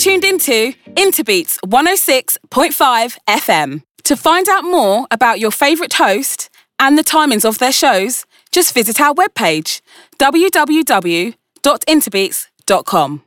tuned into Interbeats 106.5 FM. To find out more about your favourite host and the timings of their shows, just visit our webpage, www.interbeats.com.